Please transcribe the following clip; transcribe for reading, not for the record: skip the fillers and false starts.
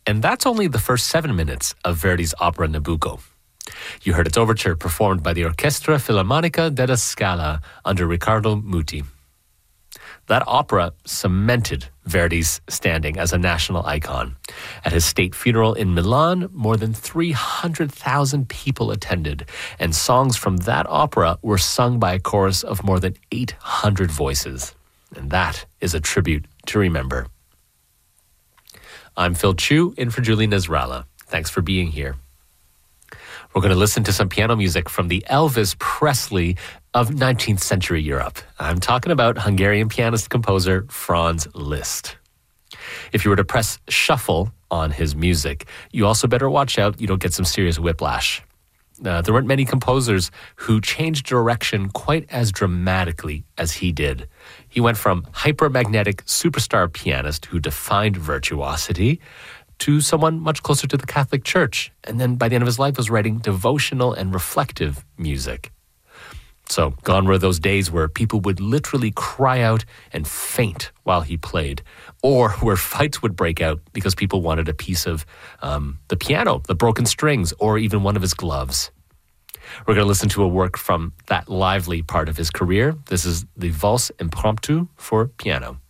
And that's only the first 7 minutes of Verdi's opera Nabucco. You heard its overture performed by the Orchestra Filarmonica della Scala under Riccardo Muti. That opera cemented Verdi's standing as a national icon. At his state funeral in Milan, more than 300,000 people attended, and songs from that opera were sung by a chorus of more than 800 voices. And that is a tribute to remember. I'm Phil Chu, in for Julie Nasrallah. Thanks for being here. We're going to listen to some piano music from the Elvis Presley of 19th century Europe. I'm talking about Hungarian pianist-composer Franz Liszt. If you were to press shuffle on his music, you also better watch out you don't get some serious whiplash. There weren't many composers who changed direction quite as dramatically as he did. He went from hypermagnetic superstar pianist who defined virtuosity to someone much closer to the Catholic Church, and then by the end of his life was writing devotional and reflective music. So gone were those days where people would literally cry out and faint while he played, or where fights would break out because people wanted a piece of the piano, the broken strings, or even one of his gloves. We're going to listen to a work from that lively part of his career. This is the Valse Impromptu for piano.